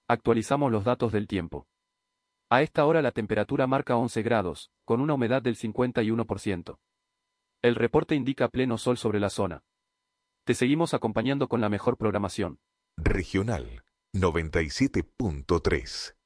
Actualizamos los datos del tiempo. A esta hora la temperatura marca 11 grados, con una humedad del 51%. El reporte indica pleno sol sobre la zona. Te seguimos acompañando con la mejor programación. Regional 97.3.